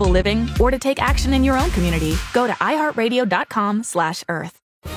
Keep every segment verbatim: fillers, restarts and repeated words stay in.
sustainable living or to take action in your own community, go to iHeartRadio.com slash Earth.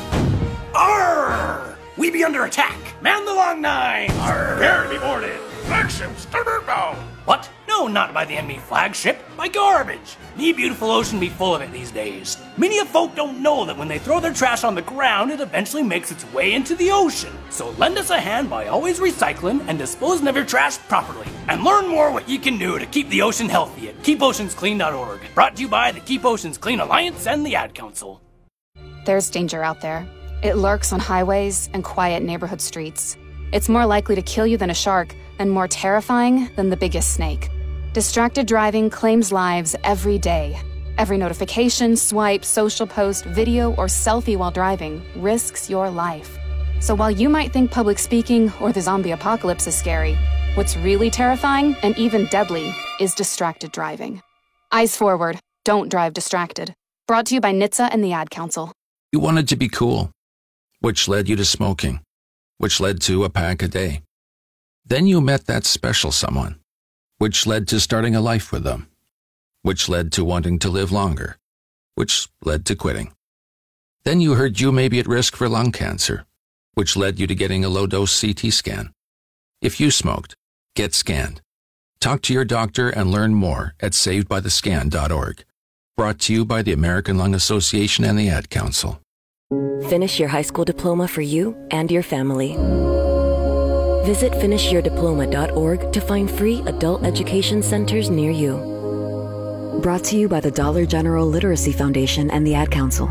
Arr! We be under attack. Man the long nine. Arr! Prepare to be boarded. Flagship, starboard bow. What? No, not by the enemy flagship. By garbage. Me beautiful ocean be full of it these days. Many of folk don't know that when they throw their trash on the ground, it eventually makes its way into the ocean. So lend us a hand by always recycling and disposing of your trash properly. And learn more what you can do to keep the ocean healthy at keep oceans clean dot org. Brought to you by the Keep Oceans Clean Alliance and the Ad Council. There's danger out there. It lurks on highways and quiet neighborhood streets. It's more likely to kill you than a shark, and more terrifying than the biggest snake. Distracted driving claims lives every day. Every notification, swipe, social post, video, or selfie while driving risks your life. So while you might think public speaking or the zombie apocalypse is scary, what's really terrifying and even deadly is distracted driving. Eyes forward. Don't drive distracted. Brought to you by N H T S A and the Ad Council. You wanted to be cool, which led you to smoking, which led to a pack a day. Then you met that special someone, which led to starting a life with them, which led to wanting to live longer, which led to quitting. Then you heard you may be at risk for lung cancer, which led you to getting a low-dose C T scan. If you smoked, get scanned. Talk to your doctor and learn more at saved by the scan dot org. Brought to you by the American Lung Association and the Ad Council. Finish your high school diploma for you and your family. Visit finish your diploma dot org to find free adult education centers near you. Brought to you by the Dollar General Literacy Foundation and the Ad Council.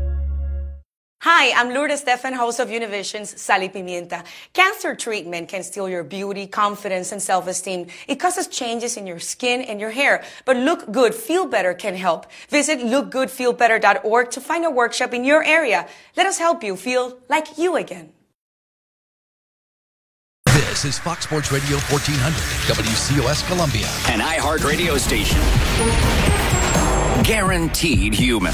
Hi, I'm Lourdes Stefan, host of Univision's Sal y Pimienta. Cancer treatment can steal your beauty, confidence, and self-esteem. It causes changes in your skin and your hair. But Look Good, Feel Better can help. Visit look good feel better dot org to find a workshop in your area. Let us help you feel like you again. This is Fox Sports Radio fourteen hundred, W C O S Columbia. An iHeart radio station. Guaranteed human.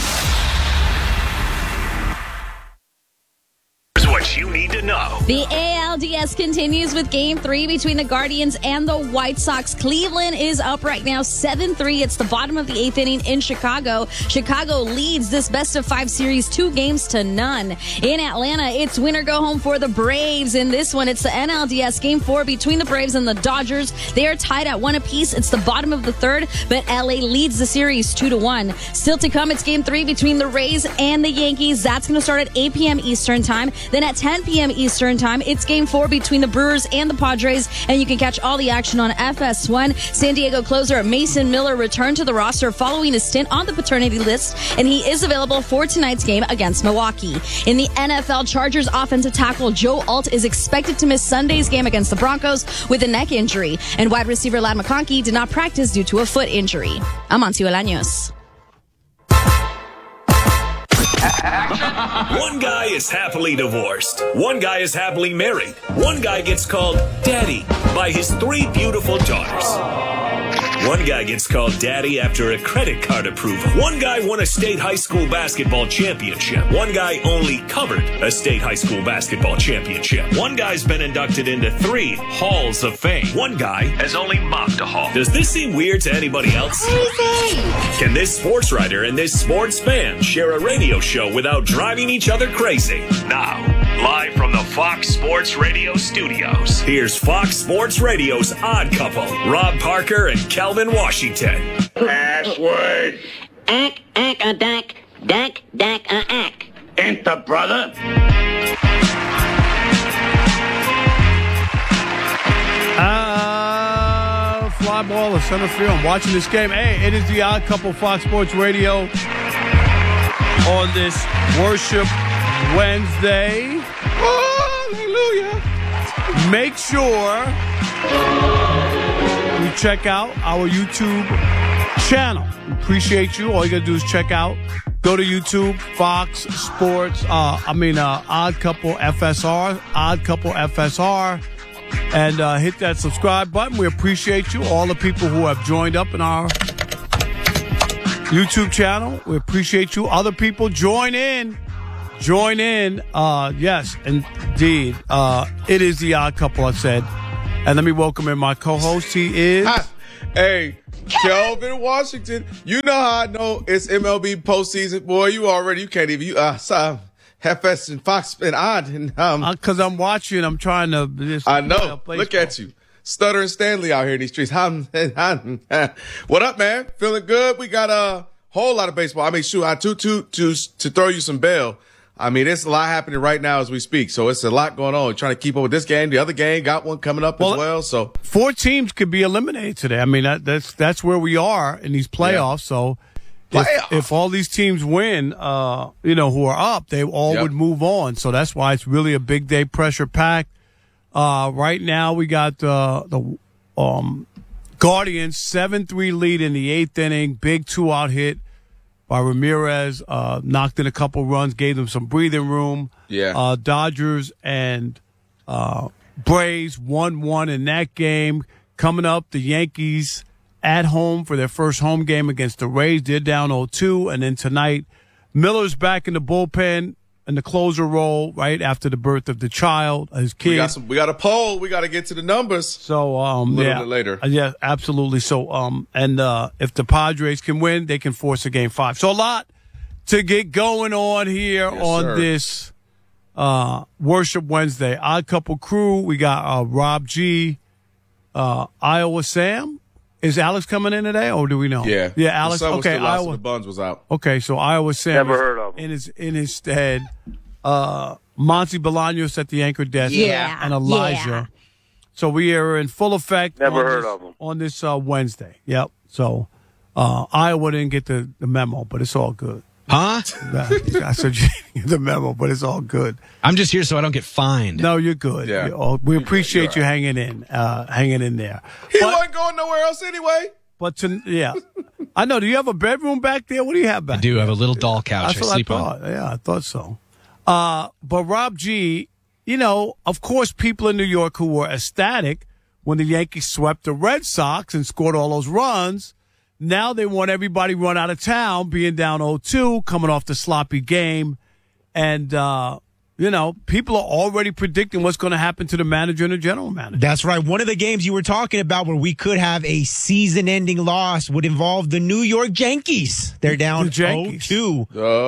What you need to know. The A L D S continues with game three between the Guardians and the White Sox. Cleveland is up right now seven three. It's the bottom of the eighth inning in Chicago. Chicago leads this best of five series two games to none. In Atlanta, it's winner go home for the Braves. In this one, it's the N L D S game four between the Braves and the Dodgers. They are tied at one apiece. It's the bottom of the third, but L A leads the series two to one. Still to come, it's game three between the Rays and the Yankees. That's going to start at eight p.m. Eastern time. Then at ten p.m. Eastern time, it's game four between the Brewers and the Padres, and you can catch all the action on F S one. San Diego closer Mason Miller returned to the roster following a stint on the paternity list, and he is available for tonight's game against Milwaukee. In the N F L, Chargers offensive tackle Joe Alt is expected to miss Sunday's game against the Broncos with a neck injury, and wide receiver Ladd McConkey did not practice due to a foot injury. I'm Amancio Alaños. One guy is happily divorced. One guy is happily married. One guy gets called daddy by his three beautiful daughters. One guy gets called daddy after a credit card approval. One guy won a state high school basketball championship. One guy only covered a state high school basketball championship. One guy's been inducted into three halls of fame. One guy has only mopped a hall. Does this seem weird to anybody else? Crazy! Can this sports writer and this sports fan share a radio show without driving each other crazy? Now, live from the Fox Sports Radio studios, here's Fox Sports Radio's Odd Couple, Rob Parker and Calvin Washington. Password. Ack, ack, a dack, dack, dack, a ack. Enter, brother. Uh, fly ball or center field. I'm watching this game. Hey, it is the Odd Couple, Fox Sports Radio on this Worship Wednesday. Hallelujah. Make sure you check out our YouTube channel. We appreciate you. All you got to do is check out. Go to YouTube, Fox Sports, uh, I mean, uh, Odd Couple F S R, Odd Couple F S R, and uh, hit that subscribe button. We appreciate you, all the people who have joined up in our YouTube channel. We appreciate you. Other people, join in. Join in. Uh, yes, indeed. Uh, it is the Odd Couple, I said. And let me welcome in my co-host. He is... Hi. Hey, Kelvin Washington. You know how I know it's M L B postseason, boy. You already you can't even you uh so, F S and Fox and Odd and um because I'm watching. I'm trying to. Just, I know. Look at you, Stutter and Stanley out here in these streets. What up, man? Feeling good? We got a whole lot of baseball. I mean, shoot, I to to to to throw you some bail. I mean, there's a lot happening right now as we speak. So it's a lot going on. Trying to keep up with this game. The other game got one coming up well, as well. So four teams could be eliminated today. I mean, that, that's that's where we are in these playoffs. Yeah. So if, if all these teams win, uh, you know, who are up, they all yep. would move on. So that's why it's really a big day, pressure packed. Uh, right now we got uh, the um, Guardians seven three lead in the eighth inning. Big two out hit by Ramirez, uh, knocked in a couple runs, gave them some breathing room. Yeah. Uh, Dodgers and uh, Braves one one in that game. Coming up, the Yankees at home for their first home game against the Rays. They're down oh two. And then tonight, Miller's back in the bullpen in the closer role right after the birth of the child, his kid. We got, some, we got a poll. We got to get to the numbers. So, um, a little yeah, bit later. Yeah, absolutely. So, um, and uh, if the Padres can win, they can force a game five. So, a lot to get going on here yes, on sir. this uh, Worship Wednesday. Odd Couple crew. We got uh, Rob G, uh, Iowa Sam. Is Alex coming in today, or do we know? Yeah, yeah, Alex. The okay, Iowa. Iowa. The Buns was out. Okay, so Iowa Sam. Never heard of him. In his in his stead, uh, Monty Bolaños at the anchor desk. Yeah, and Elijah. Yeah. So we are in full effect. Never on heard this, of him. on this uh, Wednesday. Yep. So uh, Iowa didn't get the, the memo, but it's all good. Huh? I said the memo, but it's all good. I'm just here so I don't get fined. No, you're good. Yeah. You're all, we appreciate right. you hanging in, uh, hanging in there. He but, wasn't going nowhere else anyway. But to, yeah, I know. Do you have a bedroom back there? What do you have back I do there? have a little doll couch. That's I what sleep I thought. on. Yeah, I thought so. Uh, but Rob G, you know, of course, people in New York who were ecstatic when the Yankees swept the Red Sox and scored all those runs, now they want everybody run out of town, being down oh two, coming off the sloppy game. And, uh, you know, people are already predicting what's going to happen to the manager and the general manager. That's right. One of the games you were talking about where we could have a season-ending loss would involve the New York Yankees. They're down oh two.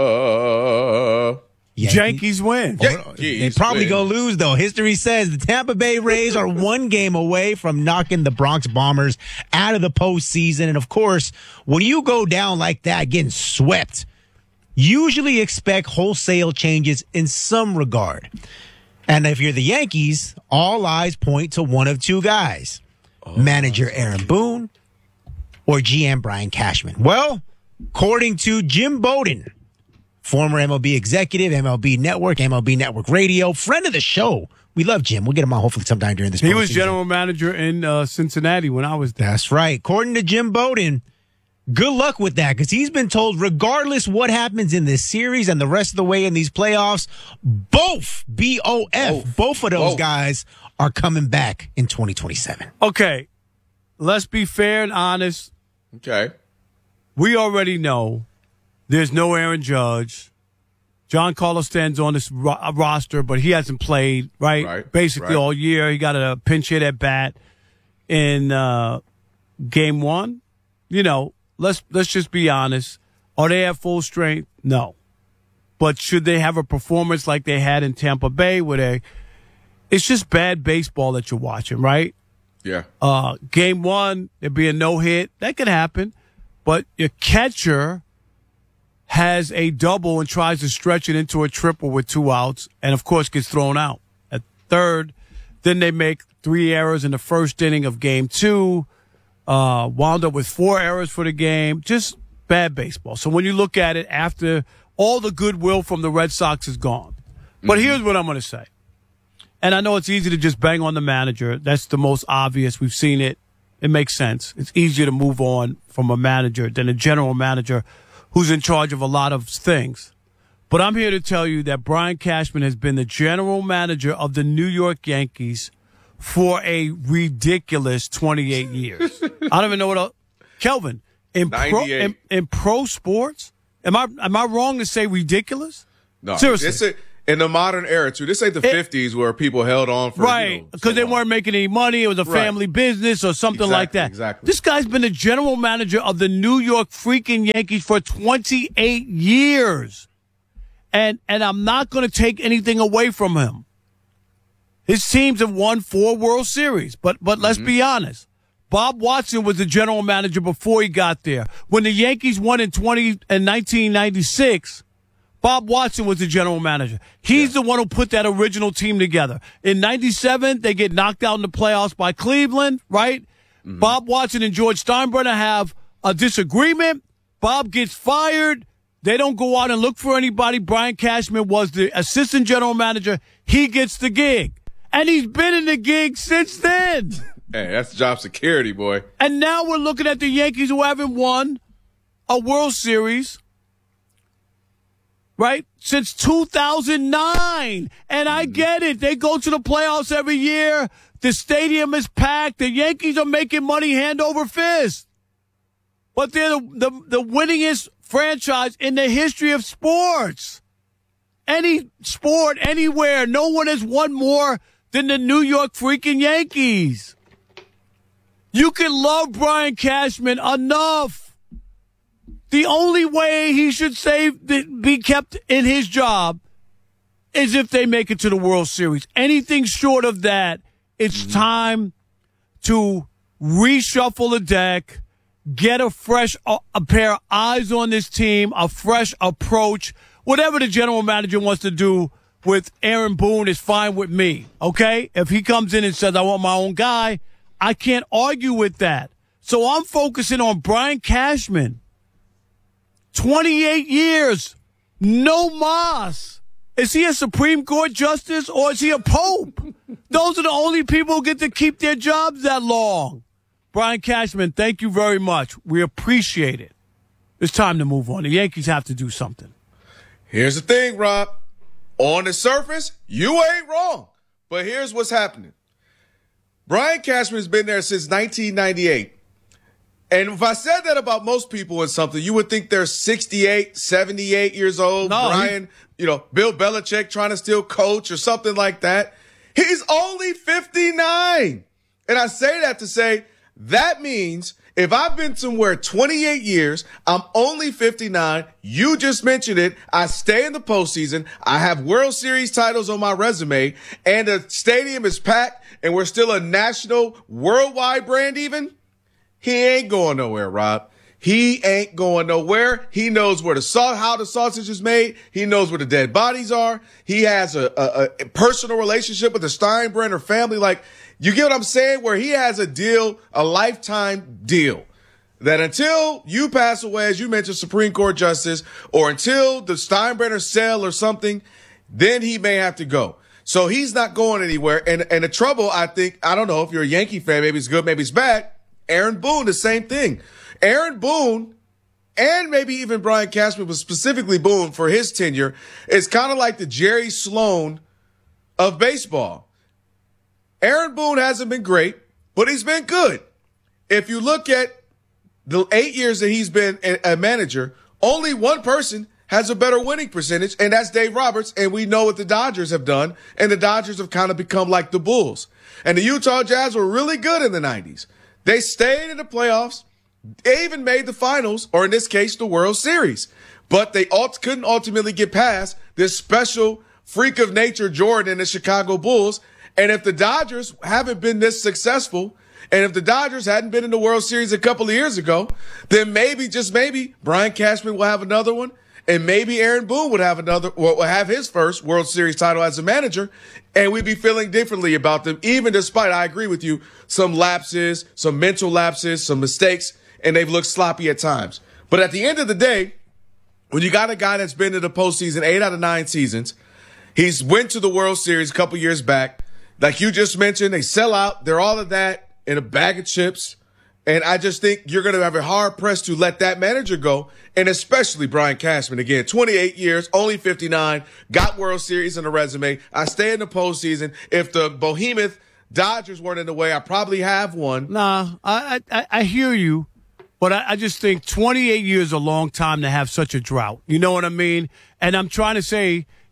Uh, Yankees win. Yankees They're probably going to lose, though. History says the Tampa Bay Rays are one game away from knocking the Bronx Bombers out of the postseason. And, of course, when you go down like that, getting swept, usually expect wholesale changes in some regard. And if you're the Yankees, all eyes point to one of two guys, oh, manager Aaron Boone or G M Brian Cashman. Well, according to Jim Bowden, former M L B executive, M L B Network, M L B Network Radio, friend of the show. We love Jim. We'll get him on hopefully sometime during this. He was general manager in uh, Cincinnati when I was there. That's right. According to Jim Bowden, good luck with that, because he's been told regardless what happens in this series and the rest of the way in these playoffs, both, B O F, both, both of those both. guys are coming back in twenty twenty-seven. Okay, let's be fair and honest. Okay. We already know there's no Aaron Judge. Giancarlo stands on this ro- roster, but he hasn't played, right? right Basically right. all year. He got a pinch hit at bat in uh, game one. You know, Let's let's just be honest. Are they at full strength? No. But should they have a performance like they had in Tampa Bay where they it's just bad baseball that you're watching, right? Yeah. Uh, game one, there'd be a no hit. That could happen. But your catcher has a double and tries to stretch it into a triple with two outs and of course gets thrown out. At third, then they make three errors in the first inning of game two. Uh, wound up with four errors for the game. Just bad baseball. So when you look at it after all the goodwill from the Red Sox is gone. But mm-hmm. here's what I'm going to say. And I know it's easy to just bang on the manager. That's the most obvious. We've seen it. It makes sense. It's easier to move on from a manager than a general manager who's in charge of a lot of things. But I'm here to tell you that Brian Cashman has been the general manager of the New York Yankees for a ridiculous twenty-eight years. I don't even know what else. Kelvin, in pro, in, in pro sports, am I am I wrong to say ridiculous? No, seriously. It's a, in the modern era, too. This ain't the it, fifties where people held on for right because you know, so they weren't making any money. It was a right. family business or something exactly, like that. Exactly. This guy's been the general manager of the New York freaking Yankees for twenty-eight years, and and I'm not going to take anything away from him. His teams have won four World Series, but but let's mm-hmm. be honest. Bob Watson was the general manager before he got there. When the Yankees won in twenty and nineteen ninety-six. Bob Watson was the general manager. He's yeah. the one who put that original team together. In ninety-seven, they get knocked out in the playoffs by Cleveland, right? Mm-hmm. Bob Watson and George Steinbrenner have a disagreement. Bob gets fired. They don't go out and look for anybody. Brian Cashman was the assistant general manager. He gets the gig. And he's been in the gig since then. Hey, that's job security, boy. And now we're looking at the Yankees who haven't won a World Series. Right? Since two thousand nine. And I get it. They go to the playoffs every year. The stadium is packed. The Yankees are making money hand over fist. But they're the, the, the winningest franchise in the history of sports. Any sport, anywhere, no one has won more than the New York freaking Yankees. You can love Brian Cashman enough. The only way he should save, be kept in his job is if they make it to the World Series. Anything short of that, it's mm-hmm. time to reshuffle the deck, get a fresh a, a pair of eyes on this team, a fresh approach. Whatever the general manager wants to do with Aaron Boone is fine with me, okay? If he comes in and says, I want my own guy, I can't argue with that. So I'm focusing on Brian Cashman. twenty-eight years, no mas. Is he a Supreme Court justice or is he a pope? Those are the only people who get to keep their jobs that long. Brian Cashman, thank you very much. We appreciate it. It's time to move on. The Yankees have to do something. Here's the thing, Rob. On the surface, you ain't wrong. But here's what's happening. Brian Cashman has been there since nineteen ninety-eight. And if I said that about most people in something, you would think they're sixty-eight, seventy-eight years old. No, Brian, he... you know, Bill Belichick trying to still coach or something like that. He's only fifty-nine. And I say that to say that means if I've been somewhere twenty-eight years, I'm only fifty-nine. You just mentioned it. I stay in the postseason. I have World Series titles on my resume and the stadium is packed and we're still a national worldwide brand even. He ain't going nowhere, Rob. He ain't going nowhere. He knows where the salt, how the sausage is made. He knows where the dead bodies are. He has a, a, a personal relationship with the Steinbrenner family. Like, you get what I'm saying? Where he has a deal, a lifetime deal, that until you pass away, as you mentioned, Supreme Court justice, or until the Steinbrenner sell or something, then he may have to go. So he's not going anywhere. And, and the trouble, I think, I don't know if you're a Yankee fan, maybe it's good, maybe it's bad. Aaron Boone, the same thing. Aaron Boone, and maybe even Brian Cashman, but specifically Boone for his tenure, is kind of like the Jerry Sloan of baseball. Aaron Boone hasn't been great, but he's been good. If you look at the eight years that he's been a manager, only one person has a better winning percentage, and that's Dave Roberts, and we know what the Dodgers have done, and the Dodgers have kind of become like the Bulls. And the Utah Jazz were really good in the nineties. They stayed in the playoffs. They even made the finals, or in this case, the World Series. But they ult- couldn't ultimately get past this special freak of nature Jordan and the Chicago Bulls. And if the Dodgers haven't been this successful, and if the Dodgers hadn't been in the World Series a couple of years ago, then maybe, just maybe, Brian Cashman will have another one. And maybe Aaron Boone would have another, will have his first World Series title as a manager, and we'd be feeling differently about them, even despite, I agree with you, some lapses, some mental lapses, some mistakes, and they've looked sloppy at times. But at the end of the day, when you got a guy that's been in the postseason eight out of nine seasons, he's went to the World Series a couple years back. Like you just mentioned, they sell out. They're all of that in a bag of chips. And I just think you're going to have a hard press to let that manager go. And especially Brian Cashman. Again, twenty-eight years, only fifty-nine, got World Series in the resume. I stay in the postseason. If the behemoth Dodgers weren't in the way, I probably have one. Nah, I I, I hear you. But I, I just think twenty-eight years is a long time to have such a drought. You know what I mean? And I'm trying to say,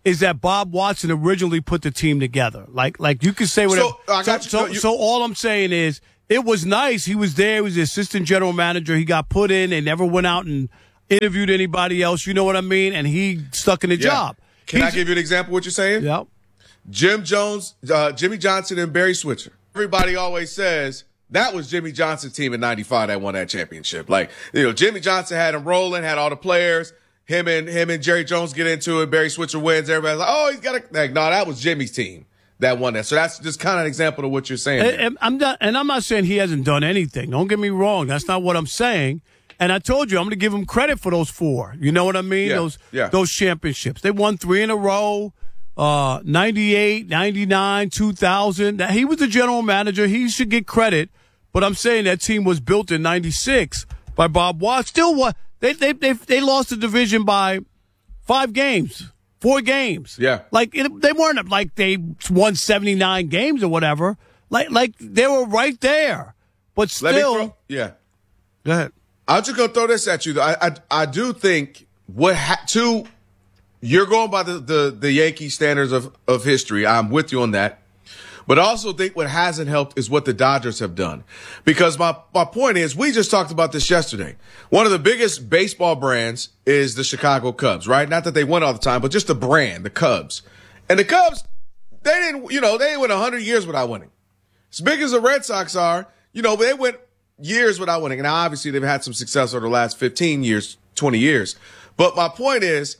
is that Bob Watson originally put the team together. Like, like you could say whatever. So, I got so, you. so, You- so all I'm saying is it was nice. He was there. He was the assistant general manager. He got put in. They never went out and interviewed anybody else. You know what I mean? And he stuck in the Yeah. job. Can He's- I give you an example of what you're saying? Yep. Jim Jones, uh, Jimmy Johnson, and Barry Switzer. Everybody always says that was Jimmy Johnson's team in ninety-five that won that championship. Like, you know, Jimmy Johnson had him rolling, had all the players. Him and him and Jerry Jones get into it. Barry Switzer wins. Everybody's like, oh, he's got a like, no, that was Jimmy's team that won that. So that's just kind of an example of what you're saying. And, and I'm not, and I'm not saying he hasn't done anything. Don't get me wrong. That's not what I'm saying. And I told you I'm going to give him credit for those four. You know what I mean? Yeah, those yeah. those championships. They won three in a row. Uh, ninety-eight, ninety-nine, two thousand. Now, he was the general manager. He should get credit. But I'm saying that team was built in ninety-six by Bob Watts. Still, what they they they they lost the division by five games, four games. Yeah, like it, they weren't like they won seventy-nine games or whatever. Like like they were right there. But Let me still, throw, yeah. Go ahead. I'm just gonna throw this at you. Though. I I, I do think what ha- two. You're going by the, the, the Yankee standards of, of history. I'm with you on that. But I also think what hasn't helped is what the Dodgers have done. Because my, my point is, we just talked about this yesterday. One of the biggest baseball brands is the Chicago Cubs, right? Not that they win all the time, but just the brand, the Cubs. And the Cubs, they didn't, you know, they didn't win one hundred years without winning. As big as the Red Sox are, you know, they went years without winning. And now obviously they've had some success over the last fifteen years, twenty years. But my point is,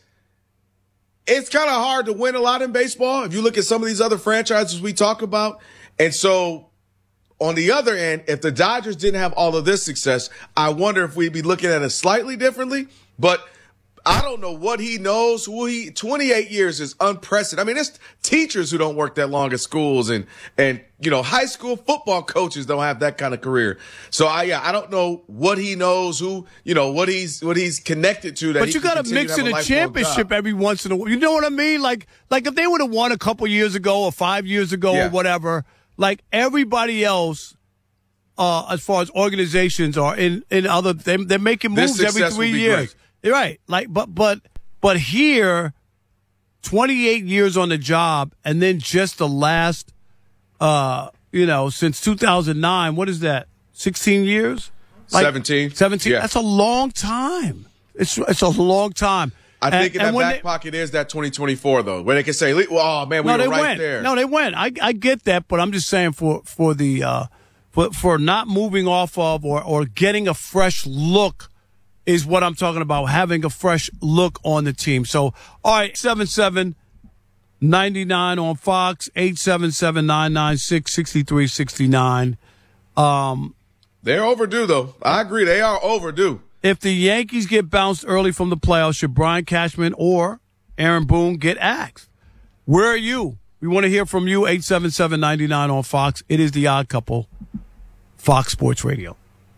it's kind of hard to win a lot in baseball if you look at some of these other franchises we talk about. And so on the other end, if the Dodgers didn't have all of this success, I wonder if we'd be looking at it slightly differently. But I don't know what he knows. Who he twenty-eight years is unprecedented. I mean, it's teachers who don't work that long at schools, and and you know, high school football coaches don't have that kind of career. So I yeah, I don't know what he knows, who you know, what he's what he's connected to. That But he you got got to mix in a championship every once in a while. You know what I mean? Like like if they would have won a couple years ago or five years ago Yeah. or whatever, like everybody else. Uh, as far as organizations are in, in other, they, they're making This moves every success three will be years. great. You're right. Like, but, but, but here, twenty-eight years on the job, and then just the last, uh, you know, since two thousand nine, what is that? sixteen years? Like, seventeen. seventeen. Yeah. That's a long time. It's, it's a long time. I And- think in and that when back they- pocket is that twenty twenty-four though, where they can say, "Oh man, we no, were they right went. there." No, they went. I I get that, but I'm just saying for for the uh, for for not moving off of or or getting a fresh look is what I'm talking about. Having a fresh look on the team. So all right, seven seven ninety-nine on Fox, eight seven seven nine nine six six three six nine. Um, they're overdue though. I agree, they are overdue. If the Yankees get bounced early from the playoffs, should Brian Cashman or Aaron Boone get axed? Where are you? We want to hear from you, eight seven seven ninety-nine on Fox. It is The Odd Couple, Fox Sports Radio.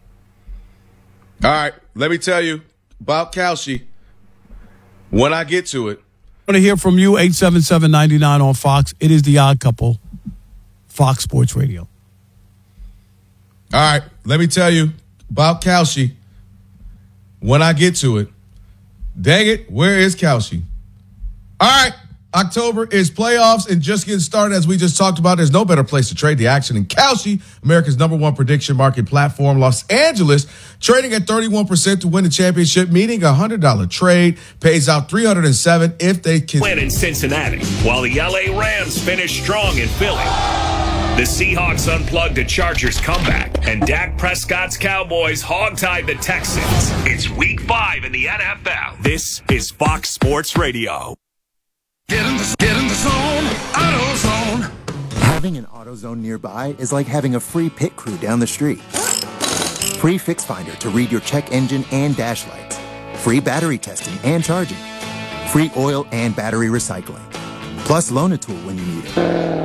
All right, let me tell you about Kalshi when I get to it. I want to hear from you, eight seven seven ninety-nine on Fox. It is The Odd Couple, Fox Sports Radio. All right, let me tell you about Kalshi when I get to it. Dang it, where is Kalshi? All right, October is playoffs and just getting started. As we just talked about, there's no better place to trade the action than Kalshi, America's number one prediction market platform. Los Angeles trading at thirty-one percent to win the championship, meaning a one hundred dollars trade pays out three hundred seven if they can. Win in Cincinnati, while the L A Rams finish strong in Philly. The Seahawks unplugged a Chargers comeback, and Dak Prescott's Cowboys hogtied the Texans. It's week five in the N F L. This is Fox Sports Radio. Get in the, get in the zone, AutoZone. Having an AutoZone nearby is like having a free pit crew down the street. Free Fix Finder to read your check engine and dash lights. Free battery testing and charging. Free oil and battery recycling. Plus Loan-A-Tool when you need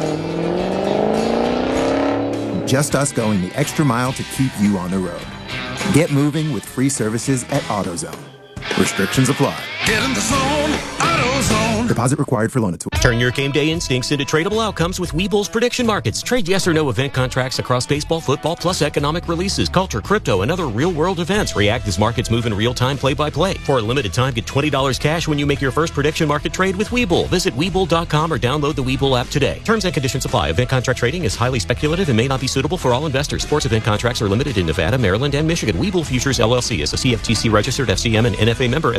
it. Just us going the extra mile to keep you on the road. Get moving with free services at AutoZone. Restrictions apply. Get in the zone, AutoZone. Deposit required for loan at Turn your game day instincts into tradable outcomes with Webull's prediction markets. Trade yes or no event contracts across baseball, football, plus economic releases, culture, crypto, and other real-world events. React as markets move in real time, play-by-play. For a limited time, get twenty dollars cash when you make your first prediction market trade with Webull. Visit Webull dot com or download the Webull app today. Terms and conditions apply. Event contract trading is highly speculative and may not be suitable for all investors. Sports event contracts are limited in Nevada, Maryland, and Michigan. Webull Futures, L L C is a C F T C registered F C M and N F A member.